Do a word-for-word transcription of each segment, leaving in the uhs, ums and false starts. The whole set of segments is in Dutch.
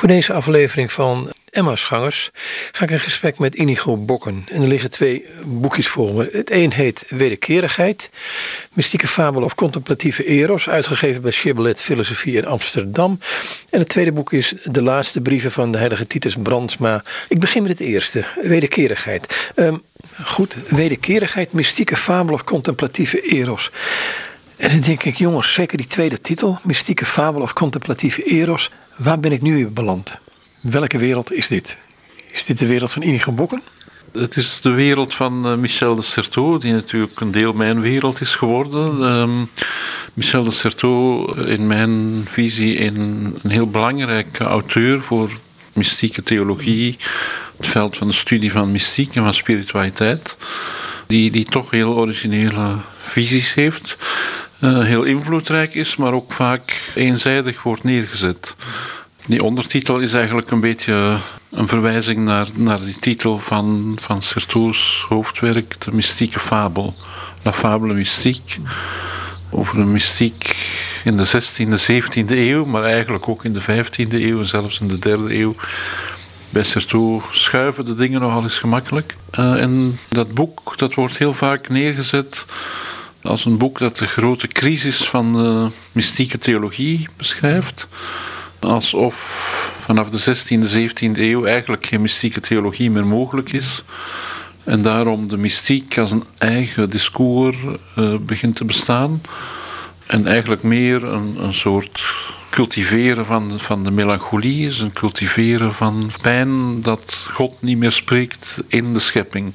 Voor deze aflevering van Emmausgangers ga ik in gesprek met Inigo Bokken. En er liggen twee boekjes voor me. Het een heet Wederkerigheid, mystieke fabel of contemplatieve eros, uitgegeven bij Shibboleth Filosofie in Amsterdam. En het tweede boek is De laatste brieven van de heilige Titus Brandsma. Ik begin met het eerste, Wederkerigheid. Um, goed, Wederkerigheid, mystieke fabel of contemplatieve eros. En dan denk ik, jongens, zeker die tweede titel, mystieke fabel of contemplatieve eros, waar ben ik nu in beland? Welke wereld is dit? Is dit de wereld van Inigo Bokken? Het is de wereld van uh, Michel de Certeau, die natuurlijk een deel mijn wereld is geworden. Um, Michel de Certeau, in mijn visie, een, een heel belangrijke auteur voor mystieke theologie, het veld van de studie van mystiek en van spiritualiteit, die, die toch heel originele visies heeft, uh, heel invloedrijk is, maar ook vaak eenzijdig wordt neergezet. Die ondertitel is eigenlijk een beetje een verwijzing naar, naar die titel van, van Certeau's hoofdwerk, de mystieke fabel, La Fable Mystique, over een mystiek in de zestiende, zeventiende eeuw, maar eigenlijk ook in de vijftiende eeuw en zelfs in de derde eeuw. Bij Certeau schuiven de dingen nogal eens gemakkelijk. Uh, en dat boek dat wordt heel vaak neergezet als een boek dat de grote crisis van de mystieke theologie beschrijft. Alsof vanaf de zestiende, zeventiende eeuw eigenlijk geen mystieke theologie meer mogelijk is. En daarom de mystiek als een eigen discours uh, begint te bestaan. En eigenlijk meer een, een soort cultiveren van, van de melancholie is. Een cultiveren van pijn dat God niet meer spreekt in de schepping.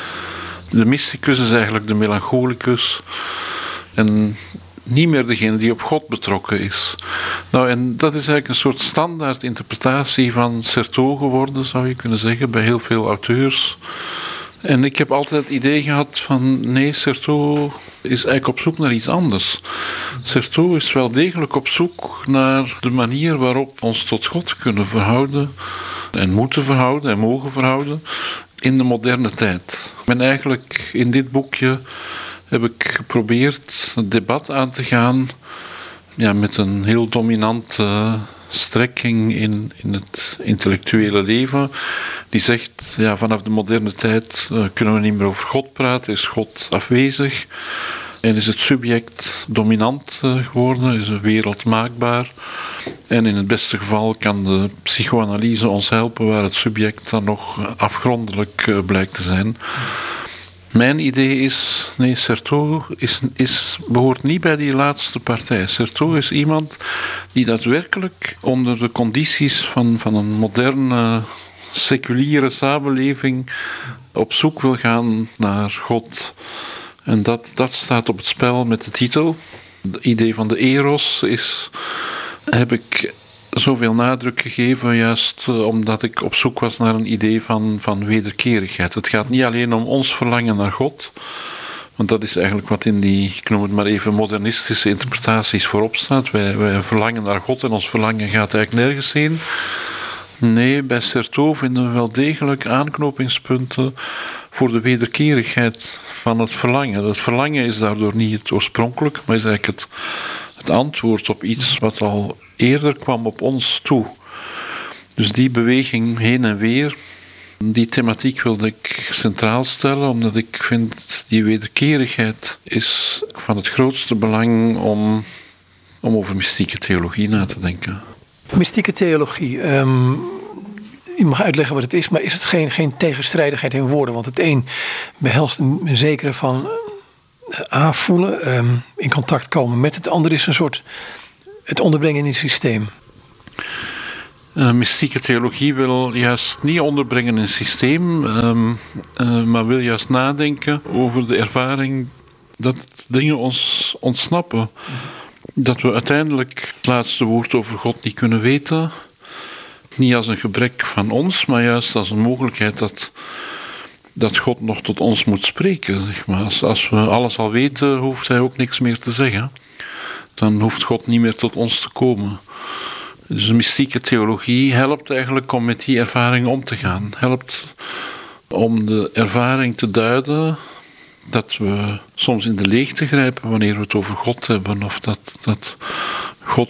De mysticus is eigenlijk de melancholicus. En niet meer degene die op God betrokken is. Nou, en dat is eigenlijk een soort standaard interpretatie van Certeau geworden, zou je kunnen zeggen, bij heel veel auteurs. En ik heb altijd het idee gehad van, nee, Certeau is eigenlijk op zoek naar iets anders. Certeau is wel degelijk op zoek naar de manier waarop we ons tot God kunnen verhouden, en moeten verhouden, en mogen verhouden, in de moderne tijd. Ik ben eigenlijk in dit boekje heb ik geprobeerd het debat aan te gaan, ja, met een heel dominante strekking in, in het intellectuele leven, die zegt, ja, vanaf de moderne tijd uh, kunnen we niet meer over God praten, is God afwezig en is het subject dominant uh, geworden, is de wereld maakbaar en in het beste geval kan de psychoanalyse ons helpen waar het subject dan nog afgrondelijk uh, blijkt te zijn. Mijn idee is, nee, Certeau is, is, behoort niet bij die laatste partij. Certeau is iemand die daadwerkelijk onder de condities van, van een moderne, seculiere samenleving op zoek wil gaan naar God. En dat, dat staat op het spel met de titel. Het idee van de eros is, heb ik zoveel nadruk gegeven, juist omdat ik op zoek was naar een idee van, van wederkerigheid. Het gaat niet alleen om ons verlangen naar God, want dat is eigenlijk wat in die, ik noem het maar even, modernistische interpretaties voorop staat. Wij, wij verlangen naar God en ons verlangen gaat eigenlijk nergens heen. Nee, bij Certeau vinden we wel degelijk aanknopingspunten voor de wederkerigheid van het verlangen. Het verlangen is daardoor niet het oorspronkelijke, maar is eigenlijk het, het antwoord op iets wat al eerder kwam op ons toe. Dus die beweging heen en weer, die thematiek wilde ik centraal stellen, omdat ik vind die wederkerigheid is van het grootste belang om, om over mystieke theologie na te denken. Mystieke theologie, um, je mag uitleggen wat het is, maar is het geen, geen tegenstrijdigheid in woorden? Want het een behelst een zekere van uh, aanvoelen, um, in contact komen met het andere is een soort het onderbrengen in het systeem. Uh, mystieke theologie wil juist niet onderbrengen in een systeem, um, uh, maar wil juist nadenken over de ervaring dat dingen ons ontsnappen. Dat we uiteindelijk het laatste woord over God niet kunnen weten. Niet als een gebrek van ons, maar juist als een mogelijkheid dat, dat God nog tot ons moet spreken. Zeg maar. als, als we alles al weten, hoeft hij ook niks meer te zeggen. Dan hoeft God niet meer tot ons te komen. Dus de mystieke theologie helpt eigenlijk om met die ervaring om te gaan. Helpt om de ervaring te duiden dat we soms in de leegte grijpen wanneer we het over God hebben. Of dat, dat God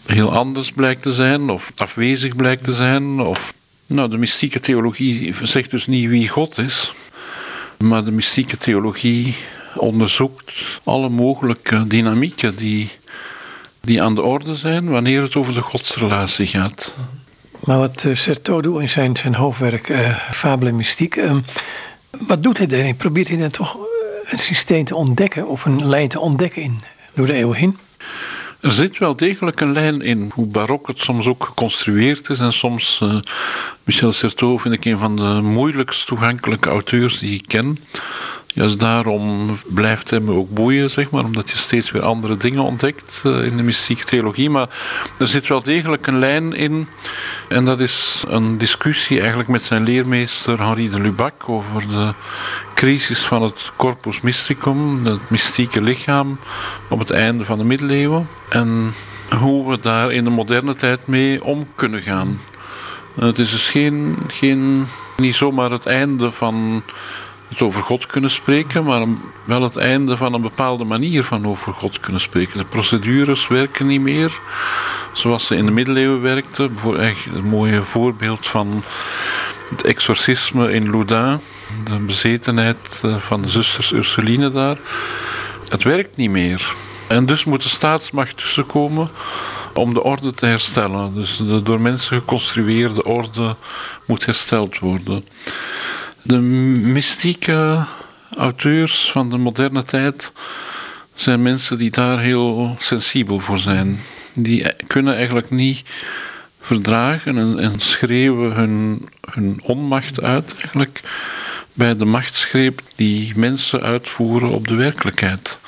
heel anders blijkt te zijn, of afwezig blijkt te zijn. Of, nou, de mystieke theologie zegt dus niet wie God is, maar de mystieke theologie onderzoekt alle mogelijke dynamieken die, die aan de orde zijn wanneer het over de godsrelatie gaat. Maar wat uh, Certeau doet in zijn, zijn hoofdwerk uh, Fabel en Mystiek, uh, wat doet hij daarin? Probeert hij dan toch een systeem te ontdekken of een lijn te ontdekken in door de eeuwen heen? Er zit wel degelijk een lijn in, hoe barok het soms ook geconstrueerd is. En soms, uh, Michel Certeau vind ik een van de moeilijkst toegankelijke auteurs die ik ken. Juist daarom blijft hij me ook boeien, zeg maar, omdat je steeds weer andere dingen ontdekt uh, in de mystieke theologie. Maar er zit wel degelijk een lijn in. En dat is een discussie eigenlijk met zijn leermeester Henri de Lubac over de crisis van het corpus mysticum, het mystieke lichaam, op het einde van de middeleeuwen. En hoe we daar in de moderne tijd mee om kunnen gaan. Het is dus geen, geen, niet zomaar het einde van het over God kunnen spreken, maar wel het einde van een bepaalde manier van over God kunnen spreken. De procedures werken niet meer zoals ze in de middeleeuwen werkten. Bijvoorbeeld een mooi voorbeeld van het exorcisme in Loudun, de bezetenheid van de zusters Ursuline daar. Het werkt niet meer. En dus moet de staatsmacht tussenkomen om de orde te herstellen. Dus de door mensen geconstrueerde orde moet hersteld worden. De mystieke auteurs van de moderne tijd zijn mensen die daar heel sensibel voor zijn. Die kunnen eigenlijk niet verdragen en, en schreeuwen hun, hun onmacht uit eigenlijk bij de machtsgreep die mensen uitvoeren op de werkelijkheid.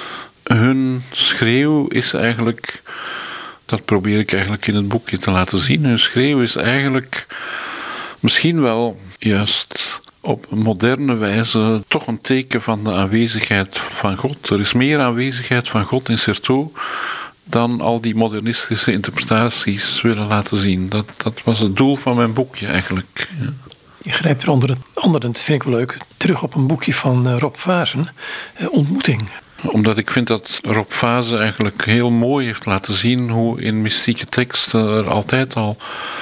Hun schreeuw is eigenlijk, dat probeer ik eigenlijk in het boekje te laten zien, hun schreeuw is eigenlijk misschien wel juist op moderne wijze toch een teken van de aanwezigheid van God. Er is meer aanwezigheid van God in Certeau dan al die modernistische interpretaties willen laten zien. Dat, dat was het doel van mijn boekje eigenlijk. Ja. Je grijpt er onder andere, dat vind ik wel leuk, terug op een boekje van uh, Rob Vazen, uh, Ontmoeting. Omdat ik vind dat Rob Vazen eigenlijk heel mooi heeft laten zien hoe in mystieke teksten er altijd al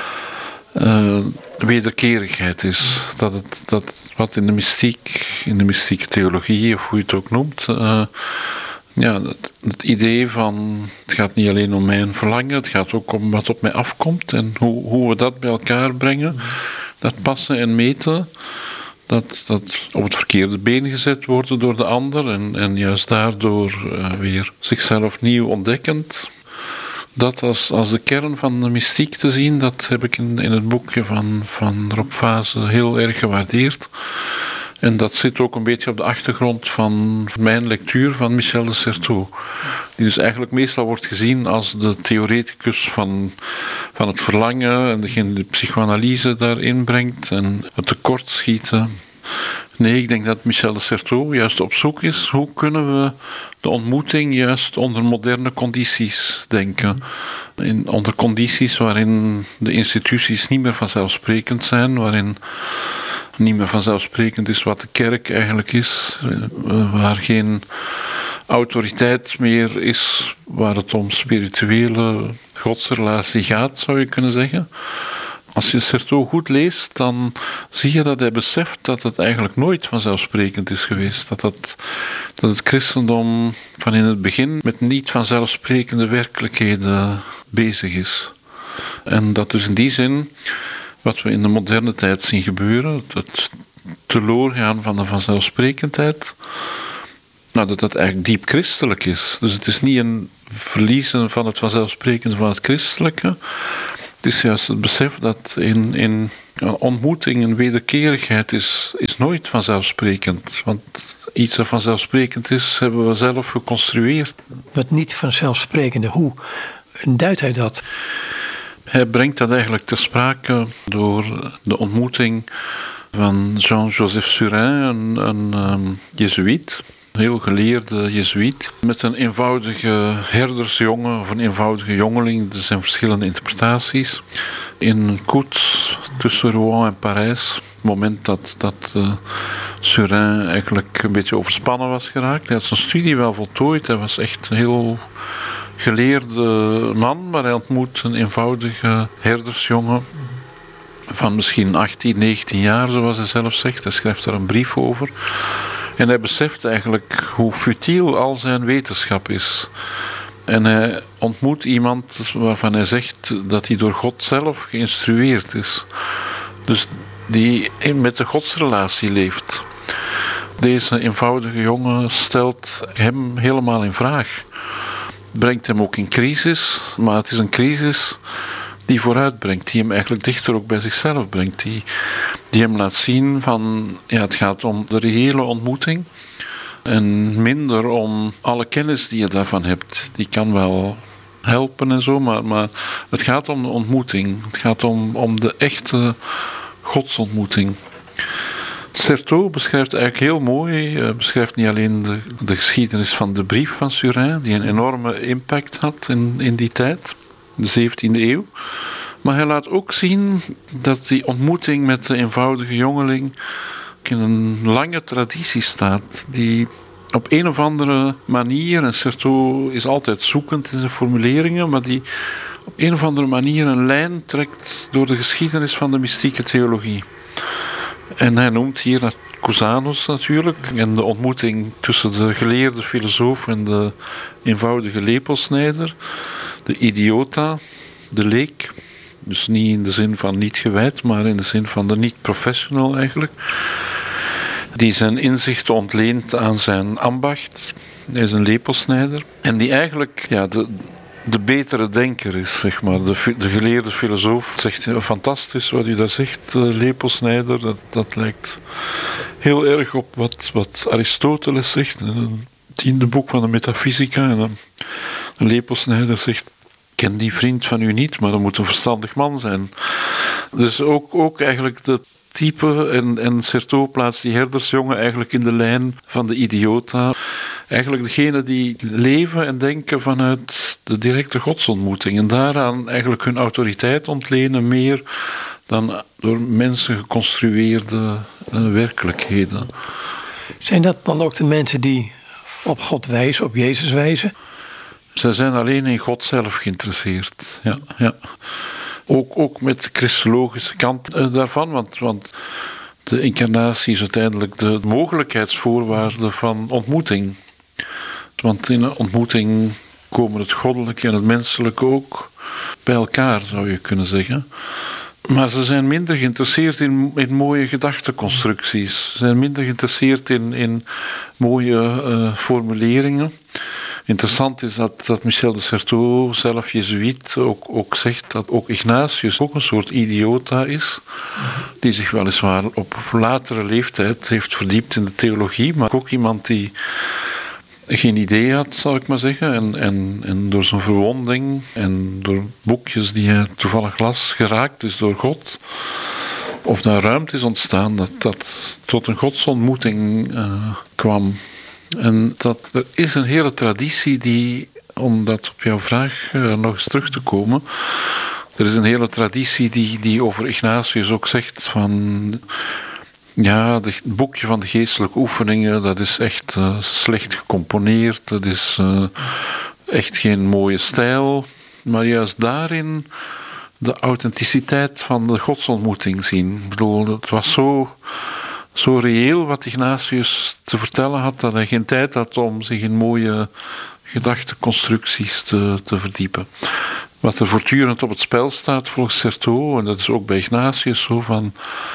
uh, wederkerigheid is. Dat, het, dat wat in de mystiek, in de mystieke theologie, of hoe je het ook noemt, uh, ja, het, het idee van het gaat niet alleen om mijn verlangen, het gaat ook om wat op mij afkomt en hoe, hoe we dat bij elkaar brengen. Dat passen en meten, dat, dat op het verkeerde been gezet worden door de ander en, en juist daardoor uh, weer zichzelf nieuw ontdekkend. Dat als, als de kern van de mystiek te zien, dat heb ik in, in het boekje van, van Rob Vazen heel erg gewaardeerd. En dat zit ook een beetje op de achtergrond van mijn lectuur van Michel de Certeau. Die dus eigenlijk meestal wordt gezien als de theoreticus van, van het verlangen en degene die de psychoanalyse daarin brengt en het tekortschieten. Nee, ik denk dat Michel de Certeau juist op zoek is hoe kunnen we de ontmoeting juist onder moderne condities denken. In, onder condities waarin de instituties niet meer vanzelfsprekend zijn, waarin niet meer vanzelfsprekend is wat de kerk eigenlijk is, waar geen autoriteit meer is, waar het om spirituele godsrelatie gaat, zou je kunnen zeggen. Als je Certeau goed leest, dan zie je dat hij beseft dat het eigenlijk nooit vanzelfsprekend is geweest. Dat, het, dat het christendom van in het begin met niet vanzelfsprekende werkelijkheden bezig is. En dat dus in die zin, wat we in de moderne tijd zien gebeuren, het teloorgaan van de vanzelfsprekendheid, nou, dat dat eigenlijk diep christelijk is. Dus het is niet een verliezen van het vanzelfsprekende van het christelijke. Het is juist het besef dat in, in ontmoeting en wederkerigheid is, is nooit vanzelfsprekend. Want iets dat vanzelfsprekend is, hebben we zelf geconstrueerd. Wat niet vanzelfsprekende, hoe duidt hij dat? Hij brengt dat eigenlijk ter sprake door de ontmoeting van Jean-Joseph Surin, een, een um, jezuïet. Een heel geleerde jezuïet, met een eenvoudige herdersjongen of een eenvoudige jongeling. Er zijn verschillende interpretaties. In een koets tussen Rouen en Parijs. Het moment dat, dat uh, Surin eigenlijk een beetje overspannen was geraakt. Hij had zijn studie wel voltooid. Hij was echt heel geleerde man, maar hij ontmoet een eenvoudige herdersjongen van misschien achttien, negentien jaar, zoals hij zelf zegt. Hij schrijft daar een brief over. En hij beseft eigenlijk hoe futiel al zijn wetenschap is. En hij ontmoet iemand waarvan hij zegt dat hij door God zelf geïnstrueerd is. Dus die met de godsrelatie leeft. Deze eenvoudige jongen stelt hem helemaal in vraag. Brengt hem ook in crisis, maar het is een crisis die vooruitbrengt, die hem eigenlijk dichter ook bij zichzelf brengt, die, die hem laat zien van, ja, het gaat om de reële ontmoeting en minder om alle kennis die je daarvan hebt. Die kan wel helpen en zo, maar, maar het gaat om de ontmoeting. Het gaat om, om de echte godsontmoeting. Certeau beschrijft eigenlijk heel mooi, uh, beschrijft niet alleen de, de geschiedenis van de brief van Surin, die een enorme impact had in, in die tijd, de zeventiende eeuw. Maar hij laat ook zien dat die ontmoeting met de eenvoudige jongeling in een lange traditie staat, die op een of andere manier, en Certeau is altijd zoekend in zijn formuleringen, maar die op een of andere manier een lijn trekt door de geschiedenis van de mystieke theologie. En hij noemt hier Cusanus natuurlijk, en de ontmoeting tussen de geleerde filosoof en de eenvoudige lepelsnijder, de idiota, de leek, dus niet in de zin van niet gewijd, maar in de zin van de niet-professional eigenlijk, die zijn inzichten ontleent aan zijn ambacht. Hij is een lepelsnijder en die eigenlijk, ja, de, de betere denker is, zeg maar. De, de geleerde filosoof zegt, ja, fantastisch wat u daar zegt, uh, lepelsnijder, dat, dat lijkt heel erg op wat, wat Aristoteles zegt, in het tiende boek van de Metafysica. En een, een lepelsnijder zegt, ik ken die vriend van u niet, maar dat moet een verstandig man zijn. Dus ook, ook eigenlijk de type, en, en Certeau plaatst die herdersjongen eigenlijk in de lijn van de idiota. Eigenlijk degene die leven en denken vanuit de directe godsontmoeting en daaraan eigenlijk hun autoriteit ontlenen meer dan door mensen geconstrueerde uh, werkelijkheden. Zijn dat dan ook de mensen die op God wijzen, op Jezus wijzen? Zij zijn alleen in God zelf geïnteresseerd. Ja, ja. Ook, ook met de christologische kant uh, daarvan, want, want de incarnatie is uiteindelijk de mogelijkheidsvoorwaarde van ontmoeting. Want in een ontmoeting komen het goddelijke en het menselijke ook bij elkaar, zou je kunnen zeggen. Maar ze zijn minder geïnteresseerd in, in mooie gedachteconstructies. Ze zijn minder geïnteresseerd in, in mooie uh, formuleringen. Interessant is dat, dat Michel de Certeau, zelf jezuïet, ook, ook zegt dat ook Ignatius ook een soort idiota is. Die zich weliswaar op latere leeftijd heeft verdiept in de theologie, maar ook iemand die geen idee had, zal ik maar zeggen. En, en, en door zijn verwonding en door boekjes die hij toevallig las, geraakt is door God. Of daar ruimte is ontstaan dat dat tot een godsontmoeting uh, kwam. En dat, er is een hele traditie die, om dat op jouw vraag uh, nog eens terug te komen, er is een hele traditie die, die over Ignatius ook zegt van, ja, het boekje van de geestelijke oefeningen, dat is echt uh, slecht gecomponeerd, dat is uh, echt geen mooie stijl, maar juist daarin de authenticiteit van de godsontmoeting zien. Ik bedoel, het was zo, zo reëel wat Ignatius te vertellen had, dat hij geen tijd had om zich in mooie gedachteconstructies te, te verdiepen. Wat er voortdurend op het spel staat volgens Certeau, en dat is ook bij Ignatius zo van,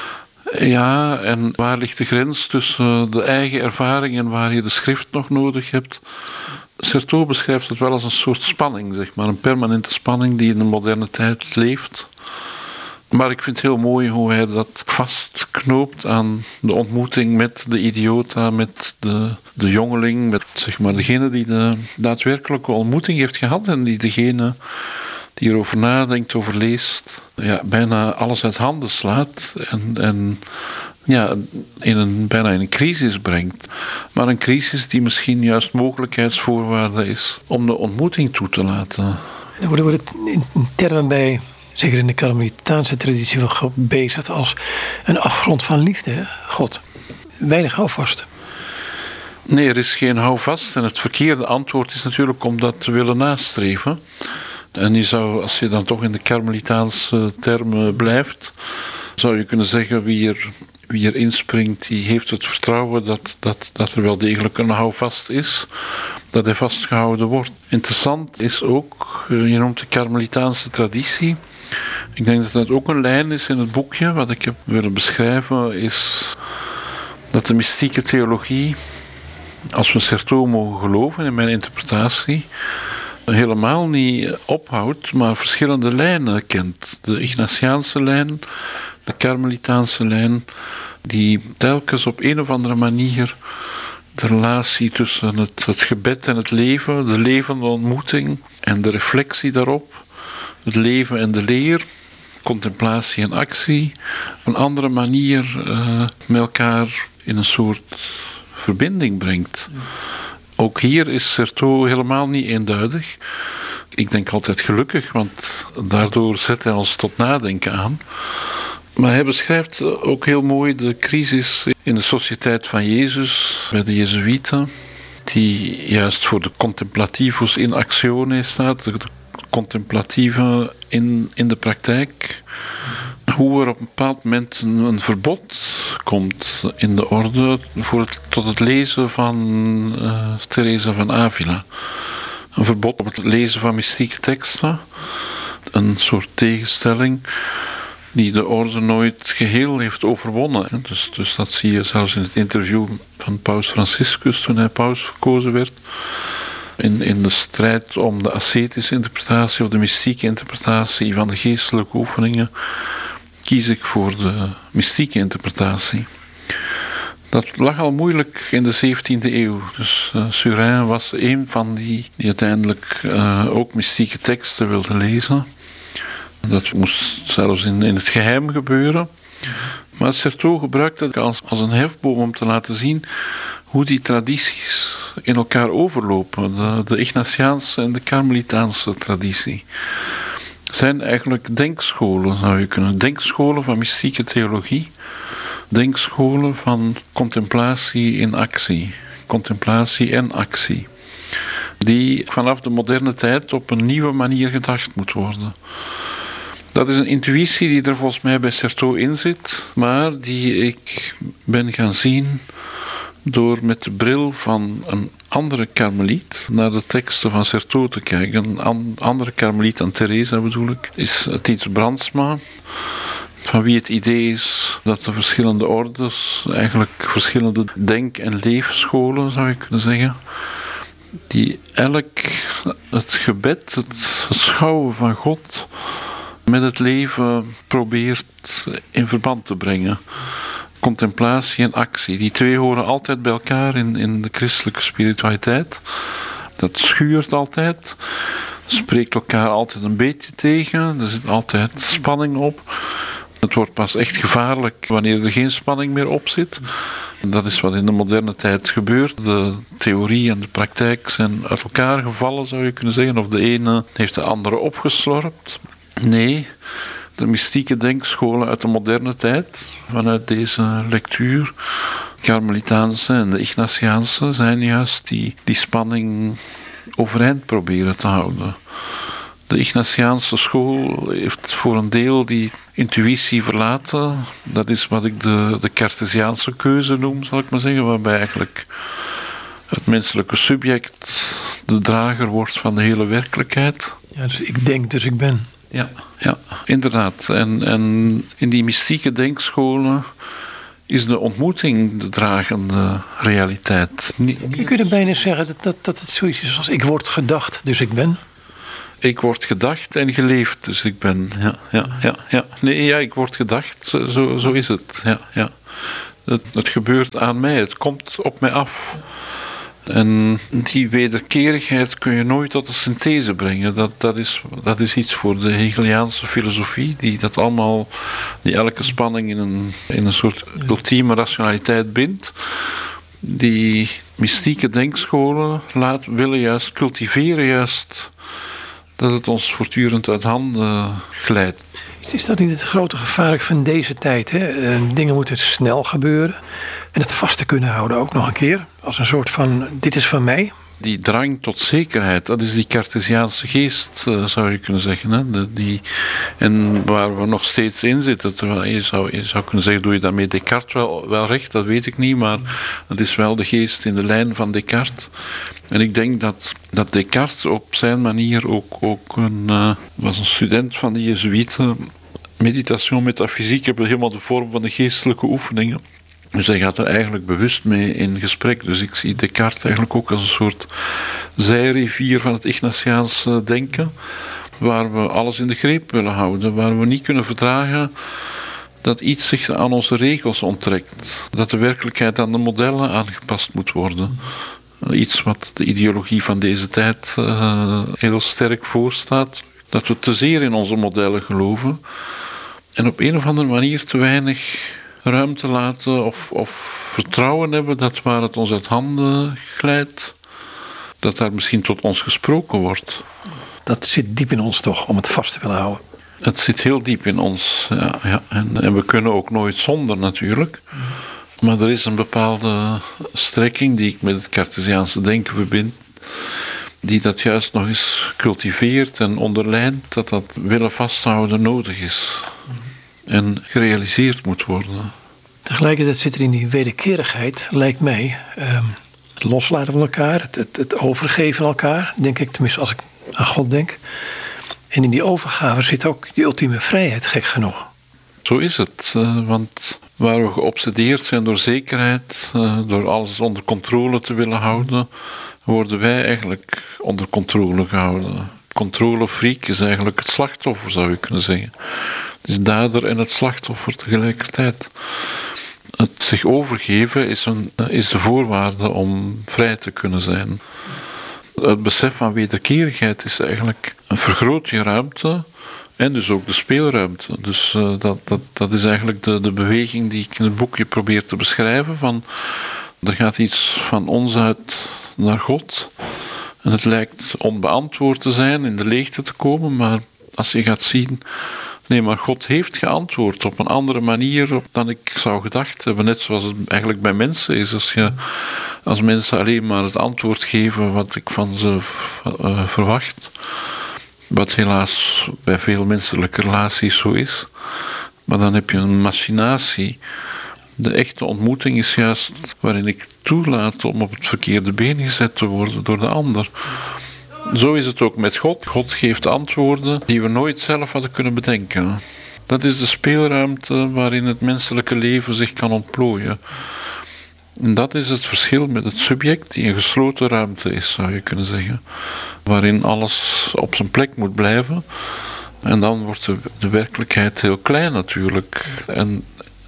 ja, en waar ligt de grens tussen de eigen ervaring en waar je de schrift nog nodig hebt? Certeau beschrijft het wel als een soort spanning, zeg maar, een permanente spanning die in de moderne tijd leeft. Maar ik vind het heel mooi hoe hij dat vastknoopt aan de ontmoeting met de idiota, met de, de jongeling, met, zeg maar, degene die de daadwerkelijke ontmoeting heeft gehad en die degene die erover nadenkt, over leest, ja, bijna alles uit handen slaat en, en ja, in een, bijna in een crisis brengt. Maar een crisis die misschien juist mogelijkheidsvoorwaarde is om de ontmoeting toe te laten. Er worden, worden in termen bij, zeker in de Karmelitaanse traditie van God, bezig als een afgrond van liefde, hè? God. Weinig houvast. Nee, er is geen houvast. En het verkeerde antwoord is natuurlijk om dat te willen nastreven. En je zou, als je dan toch in de Karmelitaanse termen blijft, zou je kunnen zeggen wie er, wie er inspringt, die heeft het vertrouwen dat, dat, dat er wel degelijk een houvast is, dat hij vastgehouden wordt. Interessant is ook, je noemt de Karmelitaanse traditie. Ik denk dat dat ook een lijn is in het boekje. Wat ik heb willen beschrijven is dat de mystieke theologie, als we Certeau mogen geloven in mijn interpretatie, helemaal niet ophoudt, maar verschillende lijnen kent. De Ignatiaanse lijn, de Karmelitaanse lijn, die telkens op een of andere manier de relatie tussen het, het gebed en het leven, de levende ontmoeting en de reflectie daarop, het leven en de leer, contemplatie en actie, op een andere manier uh, met elkaar in een soort verbinding brengt. Ook hier is Certeau helemaal niet eenduidig. Ik denk altijd gelukkig, want daardoor zet hij ons tot nadenken aan. Maar hij beschrijft ook heel mooi de crisis in de Sociëteit van Jezus, bij de Jezuïeten, die juist voor de contemplativus in actione staat, de contemplatieve in, in de praktijk. Hoe er op een bepaald moment een, een verbod komt in de orde voor het, tot het lezen van uh, Teresa van Avila. Een verbod op het lezen van mystieke teksten. Een soort tegenstelling die de orde nooit geheel heeft overwonnen. Dus, dus dat zie je zelfs in het interview van Paus Franciscus toen hij paus verkozen werd. In, in de strijd om de ascetische interpretatie of de mystieke interpretatie van de geestelijke oefeningen kies ik voor de mystieke interpretatie. Dat lag al moeilijk in de zeventiende eeuw. Dus uh, Surin was een van die die uiteindelijk uh, ook mystieke teksten wilde lezen. Dat moest zelfs in, in het geheim gebeuren. Maar Certeau gebruikte dat als, als een hefboom om te laten zien hoe die tradities in elkaar overlopen. De, de Ignatiaanse en de Karmelitaanse traditie zijn eigenlijk denkscholen, zou je kunnen. Denkscholen van mystieke theologie. Denkscholen van contemplatie in actie. Contemplatie en actie. Die vanaf de moderne tijd op een nieuwe manier gedacht moet worden. Dat is een intuïtie die er volgens mij bij Certeau in zit, maar die ik ben gaan zien door met de bril van een andere karmeliet naar de teksten van Certeau te kijken. Een andere karmeliet dan Teresa bedoel ik, is Tiets Brandsma, van wie het idee is dat de verschillende ordes, eigenlijk verschillende denk- en leefscholen zou je kunnen zeggen, die elk het gebed, het schouwen van God met het leven probeert in verband te brengen. Contemplatie en actie. Die twee horen altijd bij elkaar in, in de christelijke spiritualiteit. Dat schuurt altijd. Spreekt elkaar altijd een beetje tegen. Er zit altijd spanning op. Het wordt pas echt gevaarlijk wanneer er geen spanning meer op zit. Dat is wat in de moderne tijd gebeurt. De theorie en de praktijk zijn uit elkaar gevallen, zou je kunnen zeggen. Of de ene heeft de andere opgeslorpt. Nee, de mystieke denkscholen uit de moderne tijd, vanuit deze lectuur, de Karmelitaanse en de Ignatiaanse, zijn juist die, die spanning overeind proberen te houden. De Ignatiaanse school heeft voor een deel die intuïtie verlaten. Dat is wat ik de, de Cartesiaanse keuze noem, zal ik maar zeggen, waarbij eigenlijk het menselijke subject de drager wordt van de hele werkelijkheid. Ja, dus ik denk, dus ik ben. Ja, ja, inderdaad. En, en in die mystieke denkscholen is de ontmoeting de dragende realiteit. Niet, niet... Je kunt er bijna zeggen dat, dat, dat het zoiets is als ik word gedacht, dus ik ben. Ik word gedacht en geleefd, dus ik ben. Ja, ja, ja, ja. Nee, ja, ik word gedacht, zo, zo is het. Ja, ja. Het, het gebeurt aan mij, het komt op mij af. En die wederkerigheid kun je nooit tot een synthese brengen. Dat, dat, is, dat is iets voor de Hegeliaanse filosofie, die dat allemaal, die elke spanning in een, in een soort ultieme rationaliteit bindt. Die mystieke denkscholen laat, willen juist cultiveren juist dat het ons voortdurend uit handen glijdt. Is dat niet het grote gevaar van deze tijd? Hè? Uh, dingen moeten snel gebeuren. En het vast te kunnen houden ook nog een keer. Als een soort van, dit is van mij. Die drang tot zekerheid, dat is die Cartesiaanse geest, uh, zou je kunnen zeggen. Hè? De, die, en waar we nog steeds in zitten. Terwijl je, zou, je zou kunnen zeggen, doe je daarmee Descartes wel, wel recht? Dat weet ik niet, maar het is wel de geest in de lijn van Descartes. En ik denk dat, dat Descartes op zijn manier ook, ook een, uh, was een student van de Jezuïeten. Meditation, metafysiek hebben helemaal de vorm van de geestelijke oefeningen. Dus hij gaat er eigenlijk bewust mee in gesprek. Dus ik zie Descartes eigenlijk ook als een soort zijrivier van het Ignatiaanse denken, waar we alles in de greep willen houden, waar we niet kunnen verdragen dat iets zich aan onze regels onttrekt. Dat de werkelijkheid aan de modellen aangepast moet worden. Iets wat de ideologie van deze tijd uh, heel sterk voorstaat. Dat we te zeer in onze modellen geloven en op een of andere manier te weinig ruimte laten of, of vertrouwen hebben dat waar het ons uit handen glijdt, dat daar misschien tot ons gesproken wordt. Dat zit diep in ons toch, om het vast te willen houden. Het zit heel diep in ons, ja. ja. En, en we kunnen ook nooit zonder natuurlijk. Maar er is een bepaalde strekking die ik met het Cartesiaanse denken verbind, die dat juist nog eens cultiveert en onderlijnt, dat dat willen vasthouden nodig is. En gerealiseerd moet worden. Tegelijkertijd zit er in die wederkerigheid, lijkt mij, um, het loslaten van elkaar, het, het, het overgeven van elkaar, denk ik, tenminste als ik aan God denk. En in die overgave zit ook die ultieme vrijheid, gek genoeg. Zo is het, uh, want waar we geobsedeerd zijn door zekerheid, uh, door alles onder controle te willen houden, worden wij eigenlijk onder controle gehouden. Controlefreak is eigenlijk het slachtoffer, zou je kunnen zeggen. Het is dader en het slachtoffer tegelijkertijd. Het zich overgeven is, een, is de voorwaarde om vrij te kunnen zijn. Het besef van wederkerigheid is eigenlijk een vergroot je ruimte en dus ook de speelruimte. Dus uh, dat, dat, dat is eigenlijk de, de beweging die ik in het boekje probeer te beschrijven. Van, er gaat iets van ons uit naar God. En het lijkt onbeantwoord te zijn, in de leegte te komen, maar als je gaat zien, nee, maar God heeft geantwoord op een andere manier dan ik zou gedacht hebben. Net zoals het eigenlijk bij mensen is. Als, je, als mensen alleen maar het antwoord geven wat ik van ze uh, verwacht, wat helaas bij veel menselijke relaties zo is, maar dan heb je een machinatie. De echte ontmoeting is juist waarin ik toelaat om op het verkeerde been gezet te worden door de ander. Zo is het ook met God. God geeft antwoorden die we nooit zelf hadden kunnen bedenken. Dat is de speelruimte waarin het menselijke leven zich kan ontplooien. En dat is het verschil met het subject die een gesloten ruimte is, zou je kunnen zeggen. Waarin alles op zijn plek moet blijven. En dan wordt de, de werkelijkheid heel klein natuurlijk. En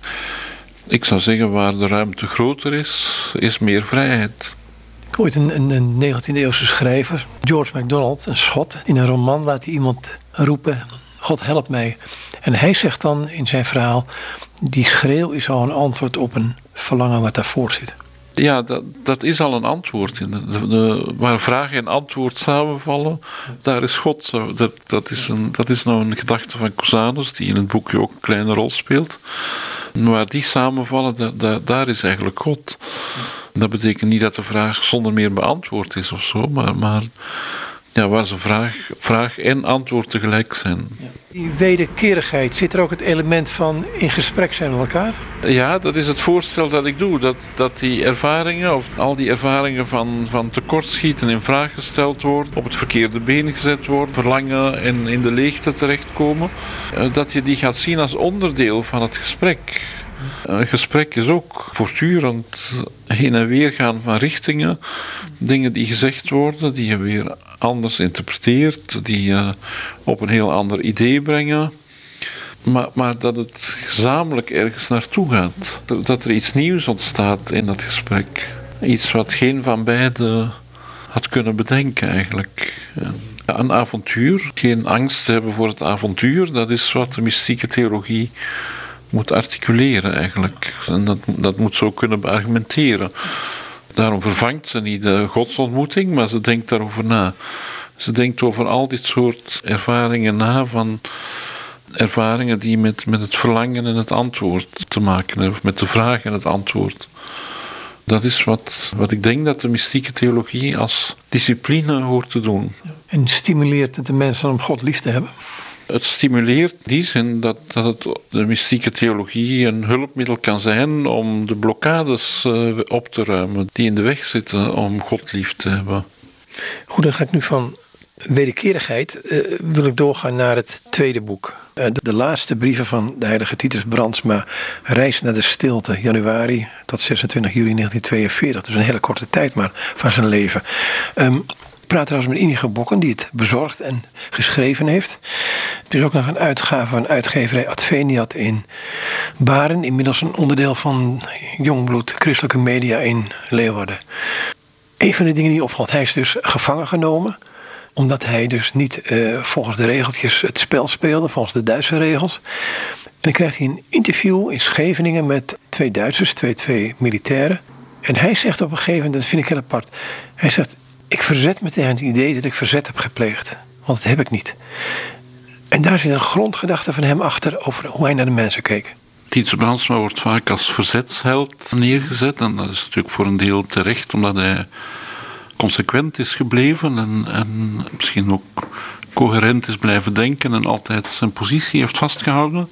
ik zou zeggen, waar de ruimte groter is, is meer vrijheid. Ik hoorde een, een, een negentiende-eeuwse schrijver, George MacDonald, een Schot. In een roman laat hij iemand roepen, God help mij. En hij zegt dan in zijn verhaal, die schreeuw is al een antwoord op een verlangen wat daarvoor zit. Ja, dat, dat is al een antwoord. De, de, de, waar vraag en antwoord samenvallen, daar is God. Dat, dat, is een, dat is nou een gedachte van Cusanus, die in het boekje ook een kleine rol speelt. Waar die samenvallen, da, da, daar is eigenlijk God. Dat betekent niet dat de vraag zonder meer beantwoord is of zo, maar, maar ja, waar ze vraag, vraag en antwoord tegelijk zijn. Die wederkerigheid, zit er ook het element van in gesprek zijn met elkaar? Ja, dat is het voorstel dat ik doe. Dat, dat die ervaringen, of al die ervaringen van, van tekortschieten in vraag gesteld worden, op het verkeerde been gezet worden, verlangen en in de leegte terechtkomen, dat je die gaat zien als onderdeel van het gesprek. Een gesprek is ook voortdurend heen en weer gaan van richtingen. Dingen die gezegd worden, die je weer anders interpreteert, die je op een heel ander idee brengen. Maar, maar dat het gezamenlijk ergens naartoe gaat. Dat er iets nieuws ontstaat in dat gesprek. Iets wat geen van beiden had kunnen bedenken eigenlijk. Een avontuur, geen angst hebben voor het avontuur, dat is wat de mystieke theologie moet articuleren eigenlijk. En dat, dat moet zo kunnen beargumenteren. Daarom vervangt ze niet de godsontmoeting, maar ze denkt daarover na. Ze denkt over al dit soort ervaringen na, van ervaringen die met, met het verlangen en het antwoord te maken hebben, of met de vraag en het antwoord. Dat is wat, wat ik denk dat de mystieke theologie als discipline hoort te doen. En stimuleert het de mensen om God lief te hebben? Het stimuleert in die zin dat, dat het, de mystieke theologie een hulpmiddel kan zijn om de blokkades uh, op te ruimen die in de weg zitten om God lief te hebben. Goed, dan ga ik nu van wederkerigheid uh, wil ik doorgaan naar het tweede boek. Uh, de, de laatste brieven van de heilige Titus Brandsma, Reis naar de stilte, januari tot zesentwintig juli negentien tweeënveertig. Dus een hele korte tijd maar van zijn leven. Um, Ik praat trouwens met Inigo Bokken, die het bezorgd en geschreven heeft. Er is ook nog een uitgave van uitgeverij Adveniat in Baren. Inmiddels een onderdeel van Jongbloed Christelijke Media in Leeuwarden. Een van de dingen die opvalt, hij is dus gevangen genomen. Omdat hij dus niet uh, volgens de regeltjes het spel speelde, volgens de Duitse regels. En dan krijgt hij een interview in Scheveningen met twee Duitsers, twee, twee militairen. En hij zegt op een gegeven moment, dat vind ik heel apart. Hij zegt, ik verzet me tegen het idee dat ik verzet heb gepleegd. Want dat heb ik niet. En daar zit een grondgedachte van hem achter over hoe hij naar de mensen keek. Titus Brandsma wordt vaak als verzetsheld neergezet. En dat is natuurlijk voor een deel terecht, omdat hij consequent is gebleven. En, en misschien ook coherent is blijven denken en altijd zijn positie heeft vastgehouden.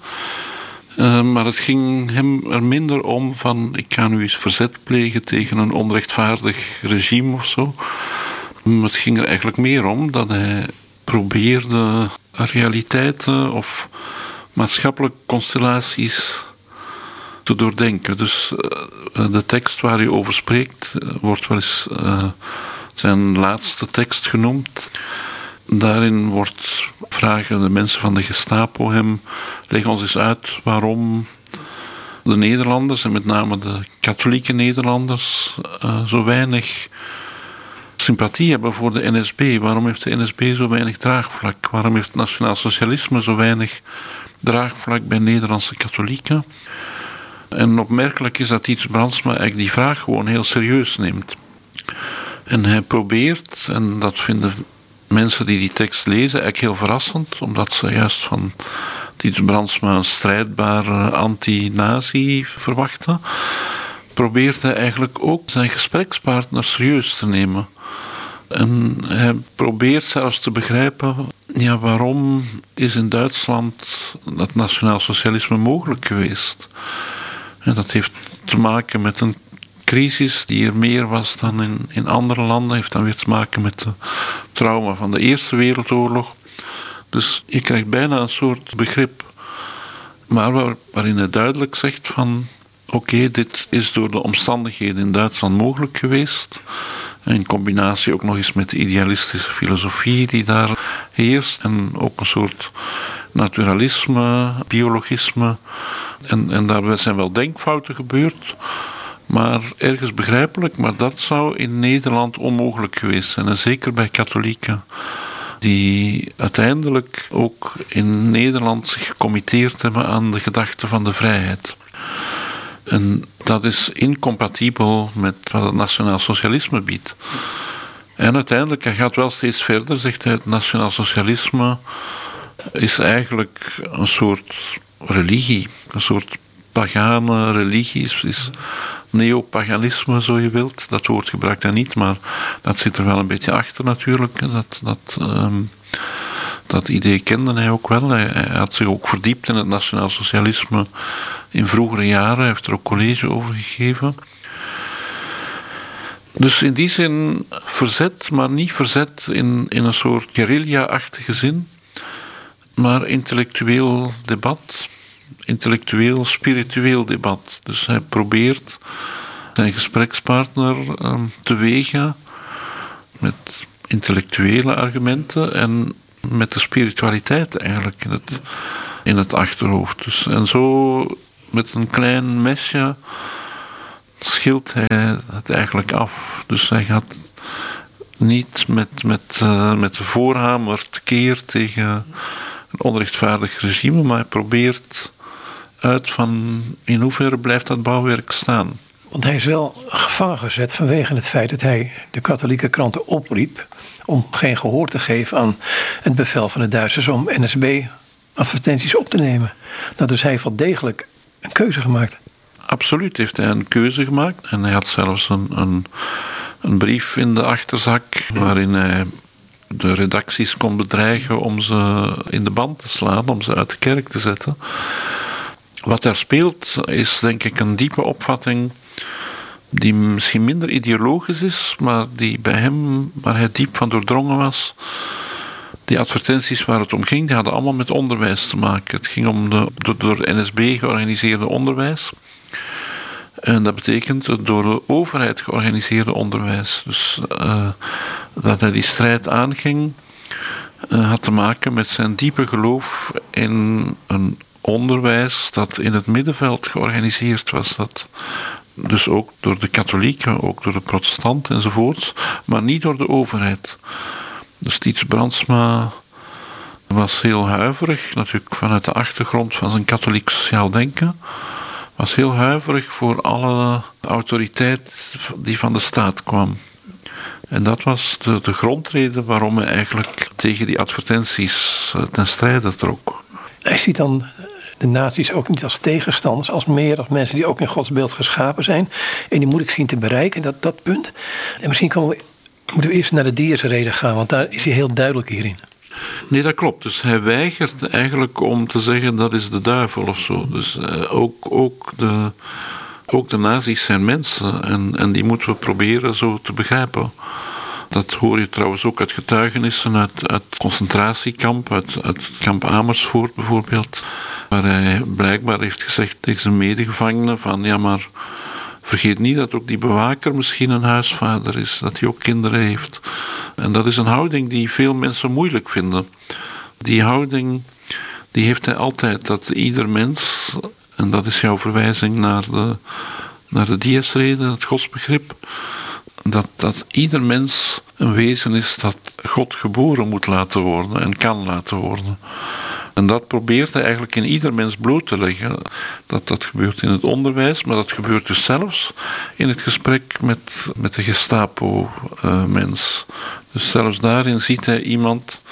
Uh, maar het ging hem er minder om van, ik ga nu eens verzet plegen tegen een onrechtvaardig regime of zo. Het ging er eigenlijk meer om dat hij probeerde realiteiten of maatschappelijke constellaties te doordenken. Dus uh, de tekst waar hij over spreekt uh, wordt wel eens uh, zijn laatste tekst genoemd. Daarin wordt, vragen de mensen van de Gestapo hem, leg ons eens uit waarom de Nederlanders, en met name de katholieke Nederlanders, uh, zo weinig sympathie hebben voor de N S B. Waarom heeft de N S B zo weinig draagvlak? Waarom heeft het nationaal socialisme zo weinig draagvlak bij Nederlandse katholieken? En opmerkelijk is dat Titus Brandsma eigenlijk die vraag gewoon heel serieus neemt. En hij probeert, en dat vinden mensen die die tekst lezen eigenlijk heel verrassend, omdat ze juist van Titus Brandsma een strijdbare anti-nazi verwachten, probeert hij eigenlijk ook zijn gesprekspartner serieus te nemen. En hij probeert zelfs te begrijpen, ja, waarom is in Duitsland dat nationaal socialisme mogelijk geweest? En dat heeft te maken met een crisis die er meer was dan in, in andere landen, heeft dan weer te maken met de trauma van de Eerste Wereldoorlog. Dus je krijgt bijna een soort begrip, maar waar, waarin hij duidelijk zegt van, oké, okay, dit is door de omstandigheden in Duitsland mogelijk geweest. In combinatie ook nog eens met de idealistische filosofie die daar heerst. En ook een soort naturalisme, biologisme. En, en daar zijn wel denkfouten gebeurd. Maar ergens begrijpelijk. Maar dat zou in Nederland onmogelijk geweest zijn. En zeker bij katholieken. Die uiteindelijk ook in Nederland zich gecommitteerd hebben aan de gedachte van de vrijheid. En dat is incompatibel met wat het nationaal socialisme biedt. En uiteindelijk, hij gaat wel steeds verder, zegt hij, het nationaal socialisme is eigenlijk een soort religie, een soort pagane religie, is, is neopaganisme, zo je wilt. Dat woord gebruikt hij niet, maar dat zit er wel een beetje achter natuurlijk. Dat, dat, um, dat idee kende hij ook wel. Hij, hij had zich ook verdiept in het nationaal socialisme in vroegere jaren. Hij heeft er ook college over gegeven. Dus in die zin verzet, maar niet verzet in, in een soort guerrilla-achtige zin, maar intellectueel debat, intellectueel, spiritueel debat. Dus hij probeert zijn gesprekspartner um, te wegen met intellectuele argumenten en met de spiritualiteit eigenlijk in het, in het achterhoofd. Dus, en zo met een klein mesje schilt hij het eigenlijk af. Dus hij gaat niet met, met, uh, met de voorhamer tekeer tegen een onrechtvaardig regime, maar hij probeert uit van in hoeverre blijft dat bouwwerk staan. Want hij is wel gevangen gezet vanwege het feit dat hij de katholieke kranten opriep om geen gehoor te geven aan het bevel van de Duitsers om N S B-advertenties op te nemen. Dat dus hij wel degelijk een keuze gemaakt. Absoluut heeft hij een keuze gemaakt. En hij had zelfs een, een, een brief in de achterzak waarin hij de redacties kon bedreigen om ze in de band te slaan, om ze uit de kerk te zetten. Wat er speelt is denk ik een diepe opvatting die misschien minder ideologisch is, maar die bij hem, waar hij diep van doordrongen was. Die advertenties waar het om ging, die hadden allemaal met onderwijs te maken. Het ging om de, de door de N S B georganiseerde onderwijs. En dat betekent het door de overheid georganiseerde onderwijs. Dus uh, dat hij die strijd aanging, uh, had te maken met zijn diepe geloof in een onderwijs dat in het middenveld georganiseerd was. Dat dus ook door de katholieken, ook door de protestanten enzovoorts, maar niet door de overheid. Dus Tiets Brandsma was heel huiverig, natuurlijk vanuit de achtergrond van zijn katholiek sociaal denken, was heel huiverig voor alle autoriteit die van de staat kwam. En dat was de, de grondreden waarom hij eigenlijk tegen die advertenties ten strijde trok. Hij ziet dan de nazi's ook niet als tegenstanders, als meer als mensen die ook in Gods beeld geschapen zijn. En die moet ik zien te bereiken, dat, dat punt. En misschien komen we, moeten we eerst naar de Diersrede gaan, want daar is hij heel duidelijk hierin. Nee, dat klopt. Dus hij weigert eigenlijk om te zeggen dat is de duivel of zo. Dus uh, ook, ook, de, ook de nazi's zijn mensen en, en die moeten we proberen zo te begrijpen. Dat hoor je trouwens ook uit getuigenissen uit, uit het concentratiekamp, uit, uit het kamp Amersfoort bijvoorbeeld, waar hij blijkbaar heeft gezegd tegen zijn medegevangenen van ja, maar vergeet niet dat ook die bewaker misschien een huisvader is, dat hij ook kinderen heeft. En dat is een houding die veel mensen moeilijk vinden. Die houding die heeft hij altijd, dat ieder mens, en dat is jouw verwijzing naar de, naar de Dies-rede, het godsbegrip, dat, dat ieder mens een wezen is dat God geboren moet laten worden en kan laten worden. En dat probeert hij eigenlijk in ieder mens bloot te leggen. Dat, dat gebeurt in het onderwijs, maar dat gebeurt dus zelfs in het gesprek met, met de Gestapo-mens. Uh, dus zelfs daarin ziet hij iemand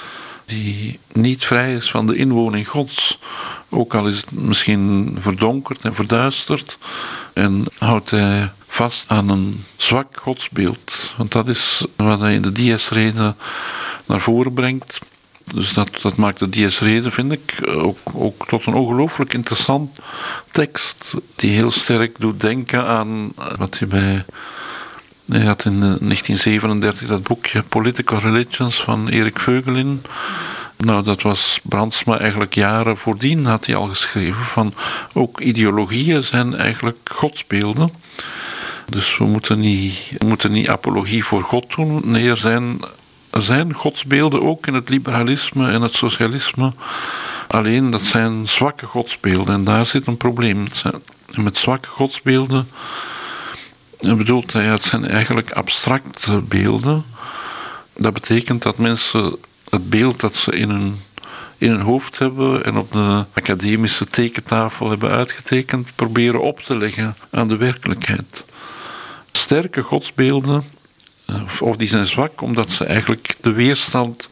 die niet vrij is van de inwoning Gods. Ook al is het misschien verdonkerd en verduisterd. En houdt hij vast aan een zwak godsbeeld. Want dat is wat hij in de Dies-rede naar voren brengt. Dus dat, dat maakt de Dies-rede, vind ik, ook, ook tot een ongelooflijk interessant tekst. Die heel sterk doet denken aan wat hij bij... Hij had in negentien zevenendertig dat boekje Political Religions van Erik Veugelin. Nou, dat was Brandsma eigenlijk jaren voordien had hij al geschreven. Van ook ideologieën zijn eigenlijk godsbeelden. Dus we moeten niet, we moeten niet apologie voor God doen. Nee, er zijn... Er zijn godsbeelden ook in het liberalisme en het socialisme. Alleen dat zijn zwakke godsbeelden en daar zit een probleem. En met zwakke godsbeelden bedoelt hij, het zijn eigenlijk abstracte beelden. Dat betekent dat mensen het beeld dat ze in hun, in hun hoofd hebben en op de academische tekentafel hebben uitgetekend, proberen op te leggen aan de werkelijkheid. Sterke godsbeelden, of die zijn zwak omdat ze eigenlijk de weerstand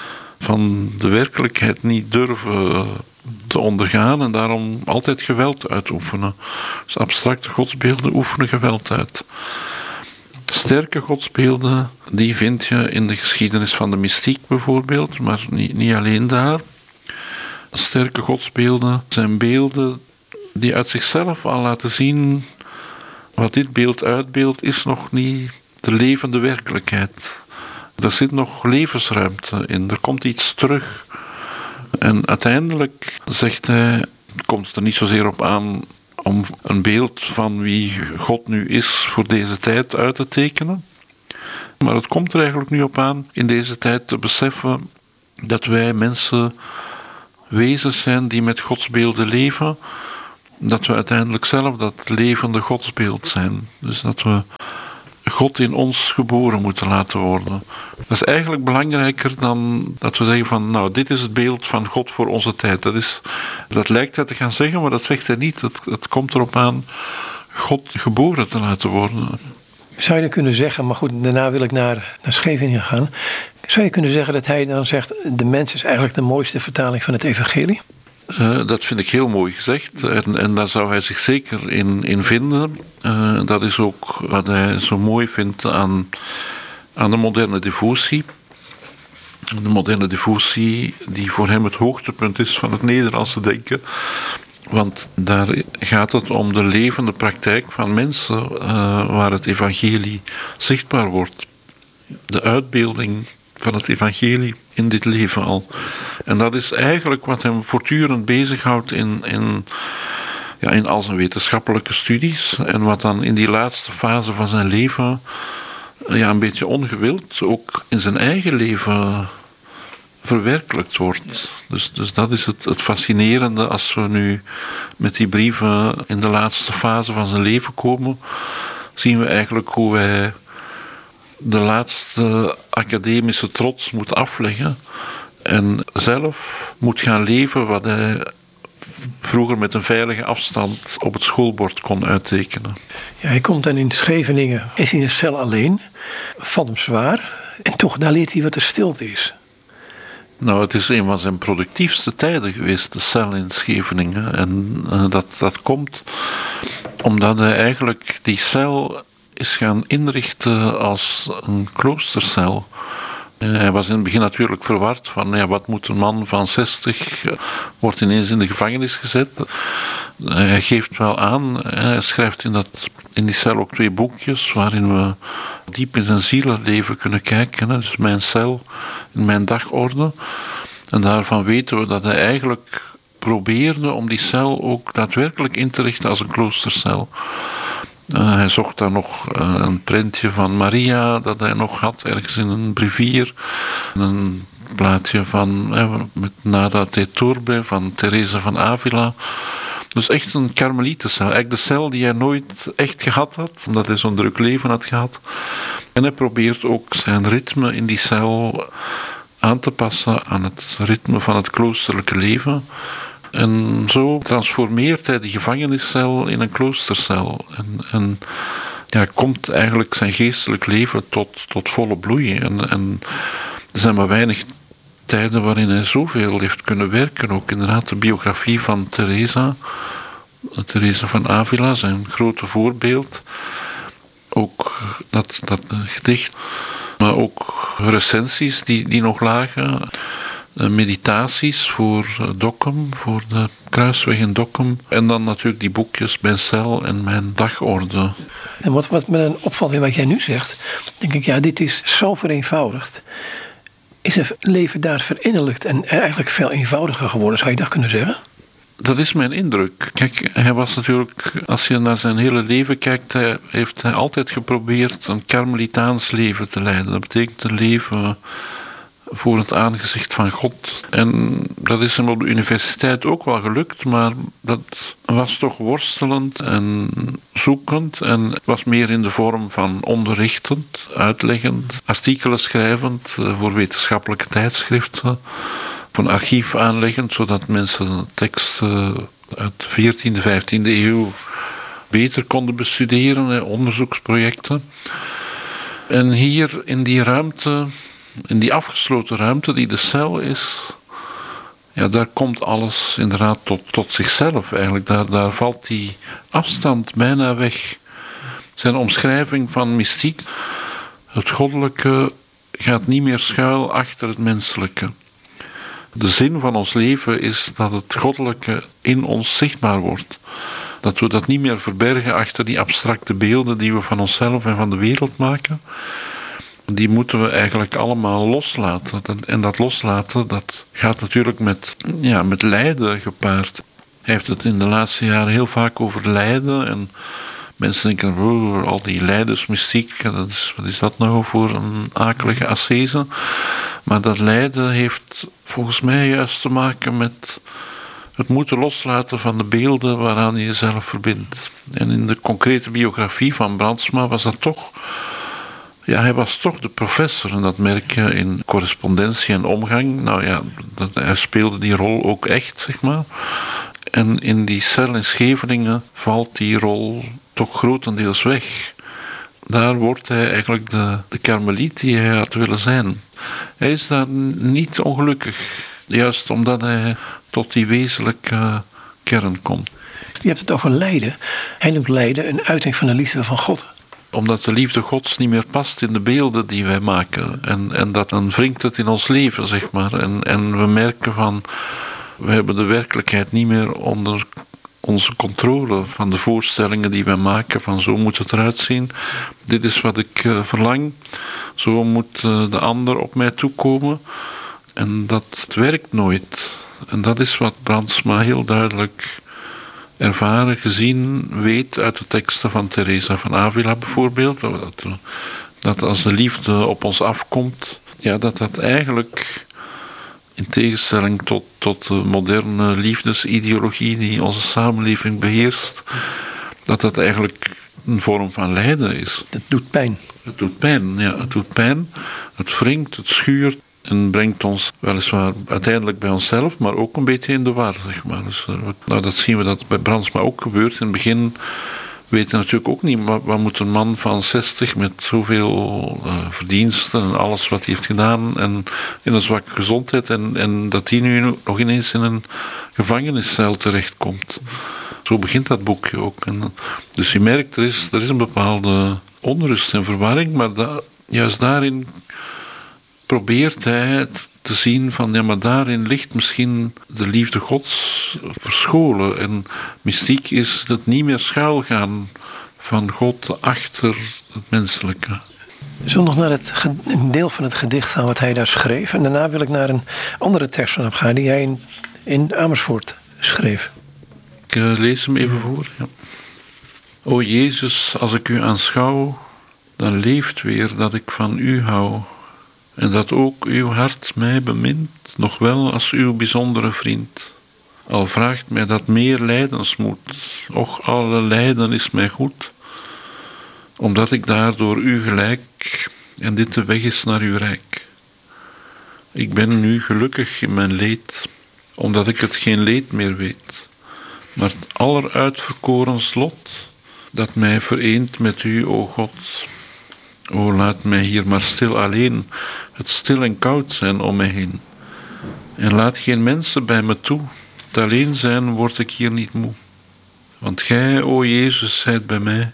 van de werkelijkheid niet durven te ondergaan en daarom altijd geweld uitoefenen. Dus abstracte godsbeelden oefenen geweld uit. Sterke godsbeelden, die vind je in de geschiedenis van de mystiek bijvoorbeeld, maar niet, niet alleen daar. Sterke godsbeelden zijn beelden die uit zichzelf al laten zien wat dit beeld uitbeeldt, is nog niet de levende werkelijkheid. Er zit nog levensruimte in, er komt iets terug. En uiteindelijk, zegt hij, komt het er niet zozeer op aan om een beeld van wie God nu is voor deze tijd uit te tekenen. Maar het komt er eigenlijk nu op aan in deze tijd te beseffen dat wij mensen wezens zijn die met godsbeelden leven. Dat we uiteindelijk zelf dat levende godsbeeld zijn. Dus dat we God in ons geboren moeten laten worden. Dat is eigenlijk belangrijker dan dat we zeggen van, nou, dit is het beeld van God voor onze tijd. Dat, is, dat lijkt hij te gaan zeggen, maar dat zegt hij niet. Het, het komt erop aan God geboren te laten worden. Zou je dan kunnen zeggen, maar goed, daarna wil ik naar, naar Scheveningen gaan. Zou je kunnen zeggen dat hij dan zegt, de mens is eigenlijk de mooiste vertaling van het evangelie? Uh, dat vind ik heel mooi gezegd. En, en daar zou hij zich zeker in, in vinden. Uh, dat is ook wat hij zo mooi vindt aan, aan de moderne devotie. De moderne devotie die voor hem het hoogtepunt is van het Nederlandse denken. Want daar gaat het om de levende praktijk van mensen uh, waar het evangelie zichtbaar wordt. De uitbeelding van het evangelie in dit leven al. En dat is eigenlijk wat hem voortdurend bezighoudt in, in, ja, in al zijn wetenschappelijke studies. En wat dan in die laatste fase van zijn leven ja, een beetje ongewild ook in zijn eigen leven verwerkelijkt wordt. Dus, dus dat is het, het fascinerende als we nu met die brieven in de laatste fase van zijn leven komen. Zien we eigenlijk hoe hij de laatste academische trots moet afleggen en zelf moet gaan leven wat hij vroeger met een veilige afstand op het schoolbord kon uittekenen. Ja, hij komt dan in Scheveningen, is in een cel alleen, valt hem zwaar en toch daar leert hij wat de stilte is. Nou, het is een van zijn productiefste tijden geweest, de cel in Scheveningen. En uh, dat, dat komt omdat hij eigenlijk die cel is gaan inrichten als een kloostercel. Uh, hij was in het begin natuurlijk verward van ja, wat moet een man van zestig, uh, wordt ineens in de gevangenis gezet. Uh, hij geeft wel aan, uh, hij schrijft in, dat, in die cel ook twee boekjes waarin we diep in zijn zielenleven kunnen kijken. Hè. Dus mijn cel in mijn dagorde. En daarvan weten we dat hij eigenlijk probeerde om die cel ook daadwerkelijk in te richten als een kloostercel. Uh, hij zocht daar nog uh, een prentje van Maria dat hij nog had, ergens in een brevier. Een plaatje van uh, met Nada te Turbe van Teresa van Avila. Dus echt een karmelietencel. Eigenlijk de cel die hij nooit echt gehad had, omdat hij zo'n druk leven had gehad. En hij probeert ook zijn ritme in die cel aan te passen aan het ritme van het kloosterlijke leven. En zo transformeert hij die gevangeniscel in een kloostercel. En, en ja, komt eigenlijk zijn geestelijk leven tot, tot volle bloei. En, en er zijn maar weinig tijden waarin hij zoveel heeft kunnen werken. Ook inderdaad de biografie van Teresa. Teresa van Avila, zijn grote voorbeeld. Ook dat, dat gedicht. Maar ook recensies die, die nog lagen. Meditaties voor Dokkum, voor de Kruisweg in Dokkum. En dan natuurlijk die boekjes Mijn cel en Mijn dagorde. En wat, wat me dan opvalt in wat jij nu zegt, denk ik, ja, dit is zo vereenvoudigd. Is het leven daar verinnerlijkt en eigenlijk veel eenvoudiger geworden, zou je dat kunnen zeggen? Dat is mijn indruk. Kijk, hij was natuurlijk, als je naar zijn hele leven kijkt, hij heeft hij altijd geprobeerd een karmelitaans leven te leiden. Dat betekent een leven voor het aangezicht van God. En dat is hem op de universiteit ook wel gelukt, maar dat was toch worstelend en zoekend en was meer in de vorm van onderrichtend, uitleggend, artikelen schrijvend voor wetenschappelijke tijdschriften, van archief aanleggend, zodat mensen teksten uit de veertiende, vijftiende eeuw beter konden bestuderen, onderzoeksprojecten. En hier in die ruimte, in die afgesloten ruimte die de cel is, ja, daar komt alles inderdaad tot, tot zichzelf eigenlijk. Daar, daar valt die afstand bijna weg. Zijn omschrijving van mystiek, het goddelijke gaat niet meer schuil achter het menselijke. De zin van ons leven is dat het goddelijke in ons zichtbaar wordt. Dat we dat niet meer verbergen achter die abstracte beelden die we van onszelf en van de wereld maken. Die moeten we eigenlijk allemaal loslaten. En dat loslaten, dat gaat natuurlijk met, ja, met lijden gepaard. Hij heeft het in de laatste jaren heel vaak over lijden. En mensen denken, oh, al die lijdensmystiek, dat is, wat is dat nou voor een akelige ascese? Maar dat lijden heeft volgens mij juist te maken met het moeten loslaten van de beelden waaraan je jezelf verbindt. En in de concrete biografie van Brandsma was dat toch... Ja, hij was toch de professor en dat merk je in correspondentie en omgang. Nou ja, dat, hij speelde die rol ook echt, zeg maar. En in die cel in Scheveningen valt die rol toch grotendeels weg. Daar wordt hij eigenlijk de, de karmeliet die hij had willen zijn. Hij is daar niet ongelukkig, juist omdat hij tot die wezenlijke kern komt. Je hebt het over lijden. Hij noemt lijden een uiting van de liefde van God. Omdat de liefde Gods niet meer past in de beelden die wij maken. En, en dat dan wringt het in ons leven, zeg maar. En, en we merken van, we hebben de werkelijkheid niet meer onder onze controle. Van de voorstellingen die wij maken, van zo moet het eruit zien. Dit is wat ik uh, verlang. Zo moet uh, de ander op mij toekomen. En dat werkt nooit. En dat is wat Brandsma heel duidelijk ervaren, gezien, weet uit de teksten van Teresa van Avila bijvoorbeeld, dat, dat als de liefde op ons afkomt, ja, dat dat eigenlijk, in tegenstelling tot, tot de moderne liefdesideologie die onze samenleving beheerst, dat dat eigenlijk een vorm van lijden is. Het doet pijn. Het doet pijn, ja, het doet pijn. Het wringt, het schuurt. En brengt ons weliswaar uiteindelijk bij onszelf, maar ook een beetje in de war, zeg maar. Dus, nou, dat zien we dat bij Brandsma ook gebeurt. In het begin weten we natuurlijk ook niet, wat, wat moet een man van zestig met zoveel uh, verdiensten en alles wat hij heeft gedaan en in een zwakke gezondheid en, en dat hij nu nog ineens in een gevangeniscel terechtkomt. Zo begint dat boekje ook. En, dus je merkt, er is, er is een bepaalde onrust en verwarring, maar da, juist daarin probeert hij te zien van, ja, maar daarin ligt misschien de liefde Gods verscholen. En mystiek is het niet meer schuilgaan van God achter het menselijke. Zullen we nog naar het, een deel van het gedicht gaan wat hij daar schreef. En daarna wil ik naar een andere tekst van hem gaan die hij in, in Amersfoort schreef. Ik uh, lees hem even voor. Ja. O Jezus, als ik u aanschouw, dan leeft weer dat ik van u hou. En dat ook uw hart mij bemint, nog wel als uw bijzondere vriend. Al vraagt mij dat meer lijdensmoed, och alle lijden is mij goed, omdat ik daardoor u gelijk en dit de weg is naar uw rijk. Ik ben nu gelukkig in mijn leed, omdat ik het geen leed meer weet, maar het alleruitverkorens lot, dat mij vereent met u, o God. O, laat mij hier maar stil alleen, het stil en koud zijn om mij heen. En laat geen mensen bij me toe, het alleen zijn word ik hier niet moe. Want gij, o Jezus, zijt bij mij.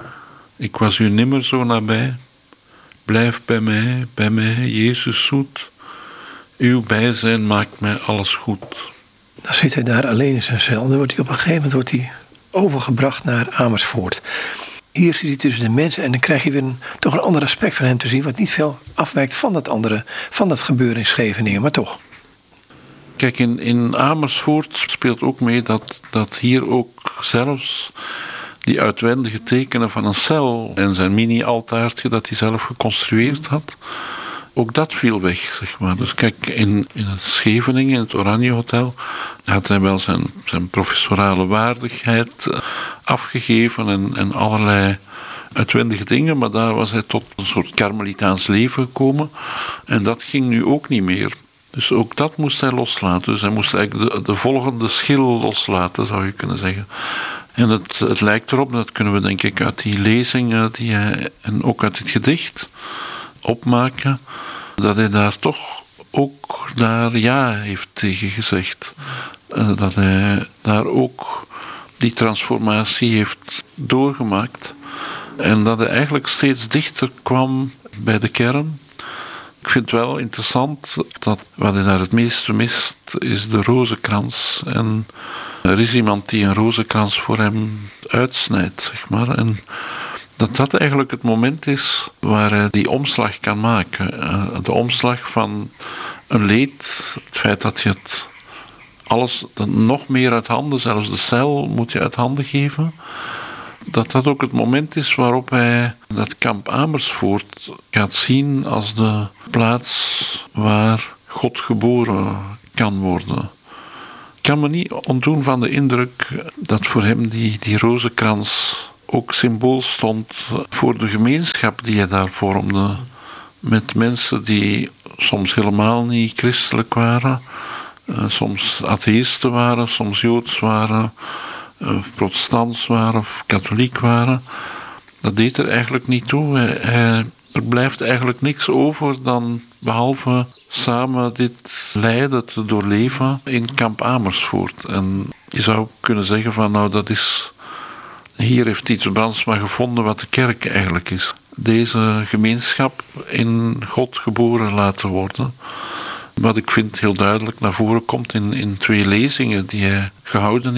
Ik was u nimmer zo nabij. Blijf bij mij, bij mij, Jezus zoet. Uw bijzijn maakt mij alles goed. Dan zit hij daar alleen in zijn cel. Dan wordt hij op een gegeven moment wordt hij overgebracht naar Amersfoort. Hier zit hij tussen de mensen en dan krijg je weer een, toch een ander aspect van hem te zien, wat niet veel afwijkt van dat andere, van dat gebeuren in Scheveningen, maar toch. Kijk, in, in Amersfoort speelt ook mee dat, dat hier ook zelfs die uitwendige tekenen van een cel en zijn mini-altaartje dat hij zelf geconstrueerd had, ook dat viel weg, zeg maar. Dus kijk, in, in het Scheveningen, in het Oranje Hotel, had hij wel zijn, zijn professorale waardigheid afgegeven en, en allerlei uitwendige dingen, maar daar was hij tot een soort karmelitaans leven gekomen en dat ging nu ook niet meer. Dus ook dat moest hij loslaten. Dus hij moest eigenlijk de, de volgende schil loslaten, zou je kunnen zeggen. En het, het lijkt erop, dat kunnen we denk ik uit die lezingen die hij, en ook uit het gedicht opmaken, dat hij daar toch ook daar ja heeft tegen gezegd. Dat hij daar ook die transformatie heeft doorgemaakt. En dat hij eigenlijk steeds dichter kwam bij de kern. Ik vind het wel interessant dat wat hij daar het meeste mist, is de rozenkrans. En er is iemand die een rozenkrans voor hem uitsnijdt, zeg maar. En dat dat eigenlijk het moment is waar hij die omslag kan maken. De omslag van een leed, het feit dat je het alles nog meer uit handen, zelfs de cel moet je uit handen geven. Dat dat ook het moment is waarop hij dat kamp Amersfoort gaat zien als de plaats waar God geboren kan worden. Ik kan me niet ontdoen van de indruk dat voor hem die, die rozenkrans ook symbool stond voor de gemeenschap die hij daar vormde. Met mensen die soms helemaal niet christelijk waren, soms atheïsten waren, soms joods waren, of protestants waren of katholiek waren. Dat deed er eigenlijk niet toe. Hij, hij, er blijft eigenlijk niks over dan behalve samen dit lijden te doorleven in kamp Amersfoort. En je zou kunnen zeggen van nou dat is... Hier heeft Titus Brandsma gevonden wat de kerk eigenlijk is. Deze gemeenschap in God geboren laten worden. Wat ik vind heel duidelijk naar voren komt in, in twee lezingen die hij gehouden heeft.